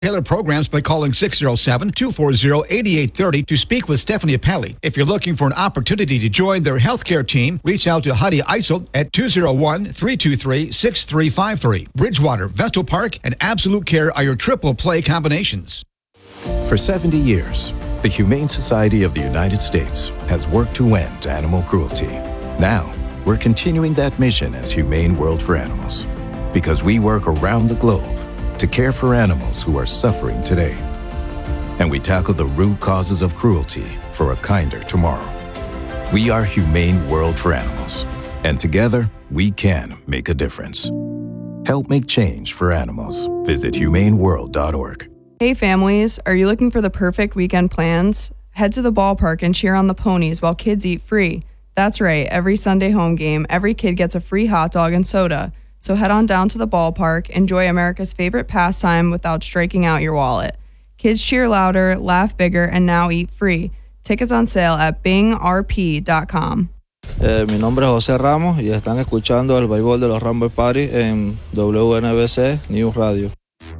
Tailor programs by calling 607-240-8830 to speak with Stephanie Appelli. If you're looking for an opportunity to join their healthcare team, reach out to Heidi Eisel at 201-323-6353. Bridgewater, Vestal Park, and Absolute Care are your triple play combinations. For 70 years, the Humane Society of the United States has worked to end animal cruelty. Now, we're continuing that mission as Humane World for Animals, because we work around the globe to care for animals who are suffering today. And we tackle the root causes of cruelty for a kinder tomorrow. We are Humane World for Animals, and together we can make a difference. Help make change for animals. Visit humaneworld.org. Hey families, are you looking for the perfect weekend plans? Head to the ballpark and cheer on the ponies while kids eat free. That's right, every Sunday home game, every kid gets a free hot dog and soda. So head on down to the ballpark, enjoy America's favorite pastime without striking out your wallet. Kids cheer louder, laugh bigger, and now eat free. Tickets on sale at bingrp.com. Mi nombre es José Ramos y están escuchando el béisbol de los Rambo Party en WNBC News Radio.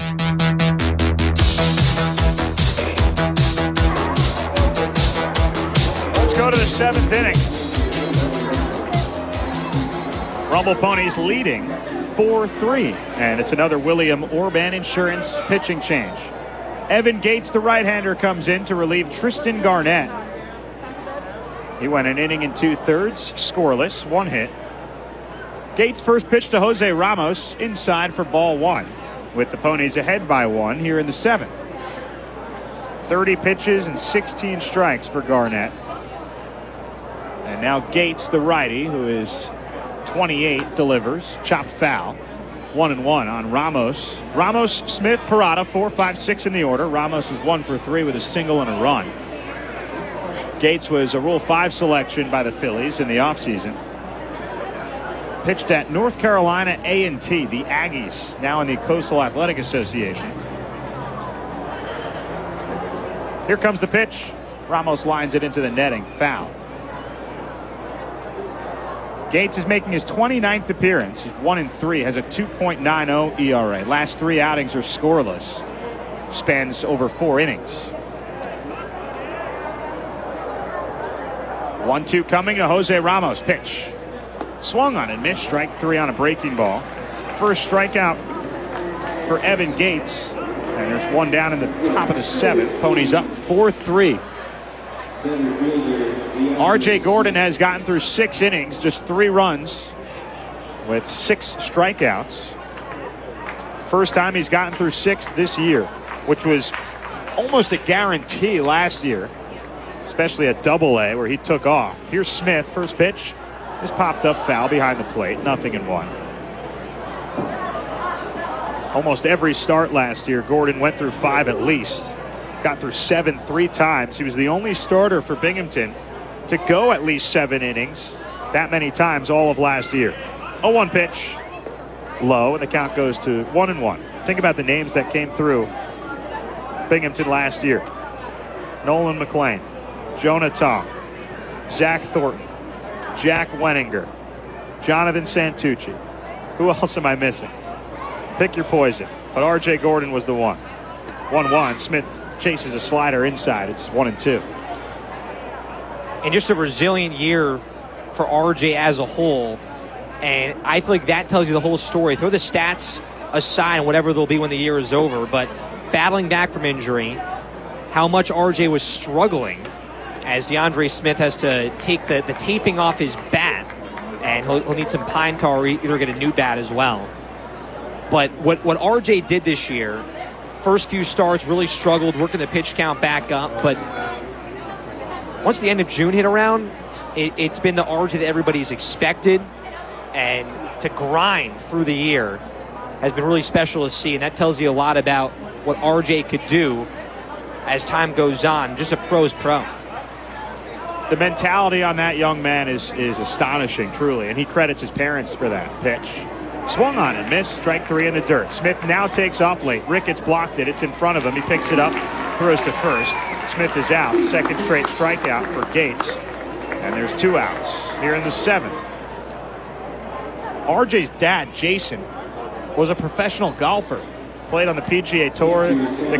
Let's go to the seventh inning. Rumble Ponies leading 4-3, and it's another William Orban Insurance pitching change. Evan Gates, the right-hander, comes in to relieve Tristan Garnett. He went an inning and 2/3, scoreless, one hit. Gates' first pitch to Jose Ramos, inside for ball one, with the Ponies ahead by one here in the seventh. 30 pitches and 16 strikes for Garnett. And now Gates, the righty, who is 28, delivers. Chopped foul. 1-1 on Ramos. Ramos, Smith, Parada, 4, 5, 6 in the order. Ramos is 1 for 3 with a single and a run. Gates was a Rule 5 selection by the Phillies in the offseason. Pitched at North Carolina A&T, the Aggies, now in the Coastal Athletic Association. Here comes the pitch. Ramos lines it into the netting. Foul. Gates is making his 29th appearance. He's 1-3, has a 2.90 ERA. Last 3 outings are scoreless. Spans over 4 innings. 1-2 coming to Jose Ramos. Pitch. Swung on and missed. Strike 3 on a breaking ball. First strikeout for Evan Gates. And there's one down in the top of the 7th. Ponies up 4-3. R.J. Gordon has gotten through 6 innings, just 3 runs with 6 strikeouts. First time he's gotten through 6 this year, which was almost a guarantee last year, especially at Double-A where he took off. Here's Smith, first pitch. This popped up foul behind the plate, 0-1. Almost every start last year, Gordon went through 5 at least. Got through 7 3 times. He was the only starter for Binghamton to go at least 7 innings that many times all of last year. 0-1 pitch. Low, and the count goes to 1-1. Think about the names that came through Binghamton last year. Nolan McLean, Jonah Tong, Zach Thornton, Jack Wenninger, Jonathan Santucci. Who else am I missing? Pick your poison. But R.J. Gordon was the one. 1-1. Smith chases a slider inside. It's 1-2. And just a resilient year for RJ as a whole. And I feel like that tells you the whole story. Throw the stats aside and whatever they'll be when the year is over. But battling back from injury, how much RJ was struggling as DeAndre Smith has to take the taping off his bat. And he'll need some pine tar or either get a new bat as well. But what RJ did this year, first few starts really struggled, working the pitch count back up. But once the end of June hit around, it's been the RJ that everybody's expected. And to grind through the year has been really special to see. And that tells you a lot about what RJ could do as time goes on. Just a pro's pro. The mentality on that young man is astonishing, truly. And he credits his parents for that pitch. Swung on and missed. Strike 3 in the dirt. Smith now takes off late. Ricketts blocked it. It's in front of him. He picks it up, throws to first. Smith is out. Second straight strikeout for Gates. And there's 2 outs here in the 7th. RJ's dad, Jason, was a professional golfer. played on the PGA Tour. The